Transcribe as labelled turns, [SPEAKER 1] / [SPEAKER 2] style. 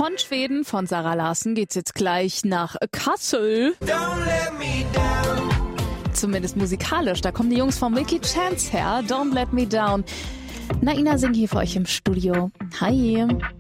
[SPEAKER 1] Von Schweden, von Sarah Larsen, geht's jetzt gleich nach Kassel. Zumindest musikalisch. Da kommen die Jungs von Milky Chance her. Don't Let Me Down. Naina singt hier für euch im Studio. Hi.